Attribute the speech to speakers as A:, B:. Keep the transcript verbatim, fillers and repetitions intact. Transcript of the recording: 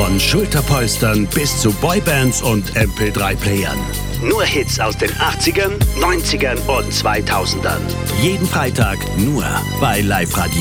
A: Von Schulterpolstern bis zu Boybands und M P drei Playern. Nur Hits aus den achtzigern, neunzigern und zweitausendern. Jeden Freitag nur bei Live Radio.